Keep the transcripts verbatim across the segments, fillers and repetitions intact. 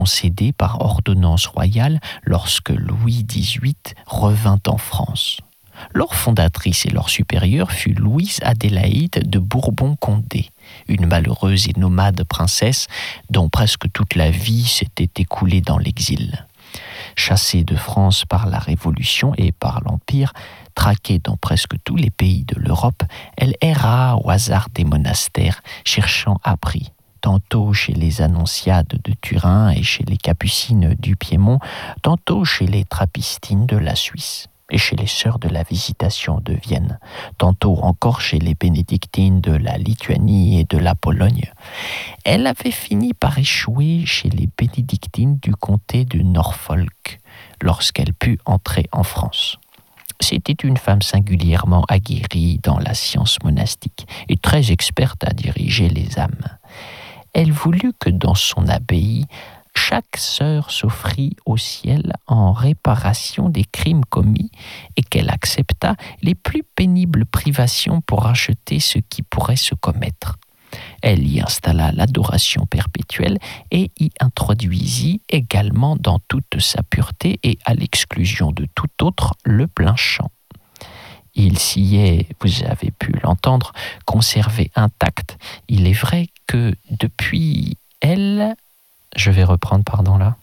concédée par ordonnance royale lorsque Louis dix-huit revint en France. Leur fondatrice et leur supérieure fut Louise Adélaïde de Bourbon-Condé, une malheureuse et nomade princesse dont presque toute la vie s'était écoulée dans l'exil. Chassée de France par la Révolution et par l'Empire, traquée dans presque tous les pays de l'Europe, elle erra au hasard des monastères, cherchant abri, tantôt chez les Annonciades de Turin et chez les Capucines du Piémont, tantôt chez les Trappistines de la Suisse et chez les Sœurs de la Visitation de Vienne, tantôt encore chez les Bénédictines de la Lituanie et de la Pologne. Elle avait fini par échouer chez les Bénédictines du comté de Norfolk, lorsqu'elle put entrer en France. C'était une femme singulièrement aguerrie dans la science monastique et très experte à diriger les âmes. Elle voulut que dans son abbaye, chaque sœur s'offrit au ciel en réparation des crimes commis et qu'elle accepta les plus pénibles privations pour acheter ce qui pourrait se commettre. Elle y installa l'adoration perpétuelle et y introduisit également dans toute sa pureté et à l'exclusion de tout autre le plein chant. Il s'y est, vous avez pu l'entendre, conservé intact. Il est vrai que depuis elle... Je vais reprendre, pardon, là.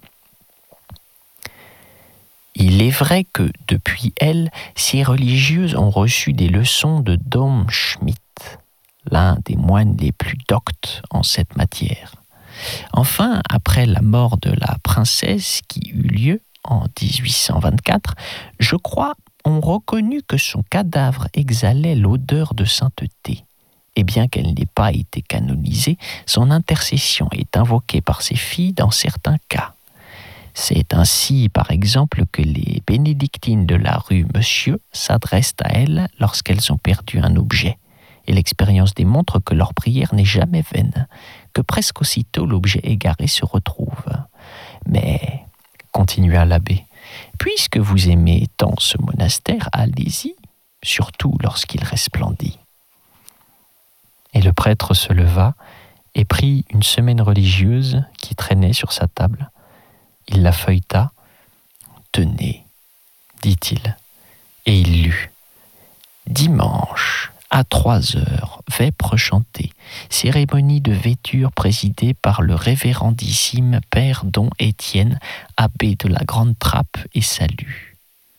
Il est vrai que, depuis elle, ces religieuses ont reçu des leçons de Dom Schmidt, l'un des moines les plus doctes en cette matière. Enfin, après la mort de la princesse qui eut lieu en dix-huit cent vingt-quatre, je crois on reconnut que son cadavre exhalait l'odeur de sainteté. Et bien qu'elle n'ait pas été canonisée, son intercession est invoquée par ses filles dans certains cas. C'est ainsi, par exemple, que les bénédictines de la rue Monsieur s'adressent à elle lorsqu'elles ont perdu un objet. Et l'expérience démontre que leur prière n'est jamais vaine, que presque aussitôt l'objet égaré se retrouve. Mais, continua l'abbé, puisque vous aimez tant ce monastère, allez-y, surtout lorsqu'il resplendit. Et le prêtre se leva et prit une semaine religieuse qui traînait sur sa table. Il la feuilleta. « Tenez, dit-il, et il lut. Dimanche, à trois heures, vêpres chantées, cérémonie de vêture présidée par le révérendissime père Don Étienne, abbé de la Grande Trappe et salut. »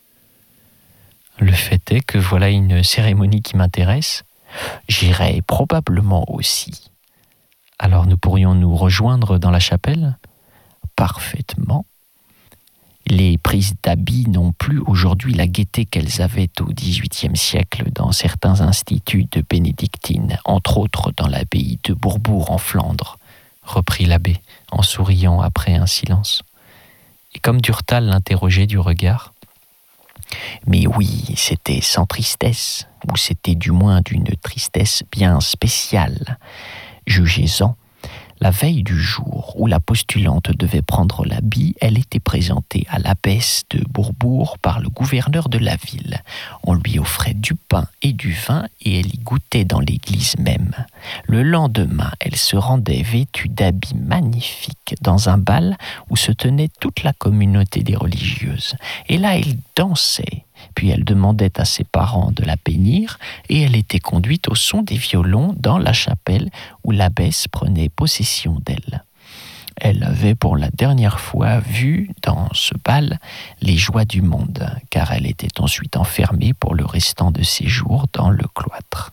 Le fait est que voilà une cérémonie qui m'intéresse. J'irai probablement aussi. Alors nous pourrions nous rejoindre dans la chapelle ? Parfaitement. Les prises d'habits n'ont plus aujourd'hui la gaieté qu'elles avaient au dix-huitième siècle dans certains instituts de bénédictines, entre autres dans l'abbaye de Bourbourg en Flandre, reprit l'abbé en souriant après un silence. Et comme Durtal l'interrogeait du regard, mais oui, c'était sans tristesse, ou c'était du moins d'une tristesse bien spéciale. Jugez-en, la veille du jour où la postulante devait prendre l'habit, elle était présentée à l'abbesse de Bourbourg par le gouverneur de la ville. On lui offrait du pain et du vin et elle y goûtait dans l'église même. Le lendemain, elle se rendait vêtue d'habits magnifiques dans un bal où se tenait toute la communauté des religieuses. Et là, elle dansait. Puis elle demandait à ses parents de la bénir et elle était conduite au son des violons dans la chapelle où l'abbesse prenait possession d'elle. Elle avait pour la dernière fois vu dans ce bal les joies du monde, car elle était ensuite enfermée pour le restant de ses jours dans le cloître.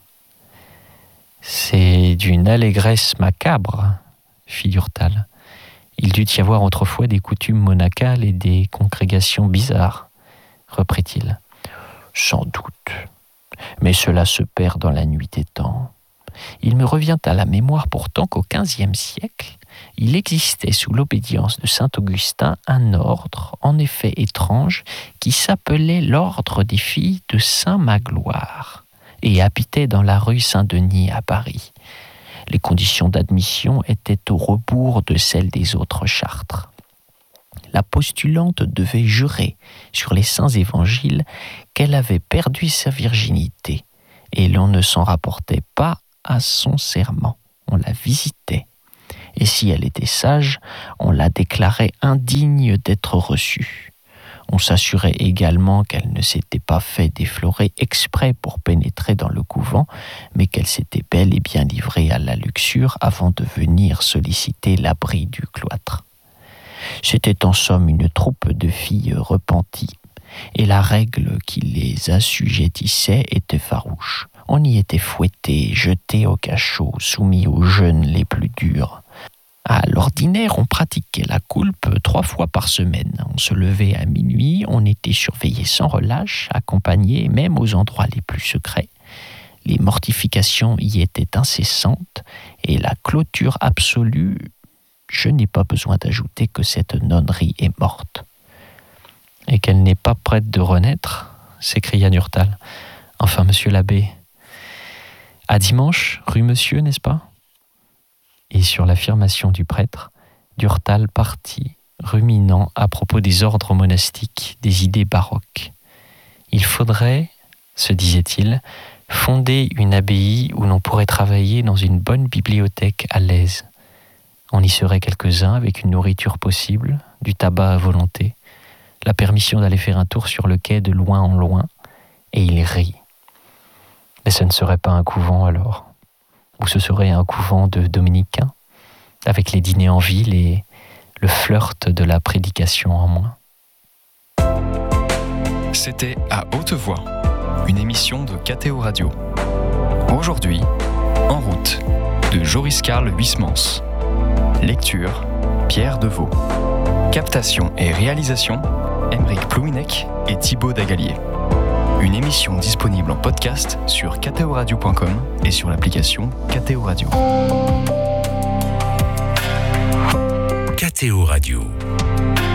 « C'est d'une allégresse macabre, » fit Durtal. « Il dut y avoir autrefois des coutumes monacales et des congrégations bizarres, » reprit-il. « Sans doute, mais cela se perd dans la nuit des temps. Il me revient à la mémoire pourtant qu'au quinzième siècle, il existait sous l'obédience de saint Augustin un ordre, en effet étrange, qui s'appelait l'ordre des filles de saint Magloire et habitait dans la rue Saint-Denis à Paris. Les conditions d'admission étaient au rebours de celles des autres chartres. La postulante devait jurer sur les saints évangiles qu'elle avait perdu sa virginité, et l'on ne s'en rapportait pas à son serment, on la visitait. Et si elle était sage, on la déclarait indigne d'être reçue. On s'assurait également qu'elle ne s'était pas fait déflorer exprès pour pénétrer dans le couvent, mais qu'elle s'était bel et bien livrée à la luxure avant de venir solliciter l'abri du cloître. C'était en somme une troupe de filles repenties, et la règle qui les assujettissait était farouche. On y était fouetté, jeté au cachot, soumis aux jeûnes les plus durs. À l'ordinaire, on pratiquait la coulpe trois fois par semaine. On se levait à minuit, on était surveillé sans relâche, accompagné même aux endroits les plus secrets. Les mortifications y étaient incessantes et la clôture absolue, je n'ai pas besoin d'ajouter que cette nonnerie est morte. « Et qu'elle n'est pas prête de renaître ?» s'écria Durtal. « Enfin, monsieur l'abbé, à dimanche, rue Monsieur, n'est-ce pas ?» Et sur l'affirmation du prêtre, Durtal partit, ruminant à propos des ordres monastiques, des idées baroques. Il faudrait, se disait-il, fonder une abbaye où l'on pourrait travailler dans une bonne bibliothèque à l'aise. On y serait quelques-uns avec une nourriture possible, du tabac à volonté, la permission d'aller faire un tour sur le quai de loin en loin, et il rit. Mais ce ne serait pas un couvent alors ? Ou ce serait un couvent de dominicains, avec les dîners en ville et le flirt de la prédication en moins. C'était À Haute Voix, une émission de K T O Radio. Aujourd'hui, En route, de Joris Karl Huysmans. Lecture, Pierre Deveau. Captation et réalisation, Aymeric Plouinec et Thibaut Dagalier. Une émission disponible en podcast sur k t o radio point com et sur l'application K T O Radio. K T O Radio.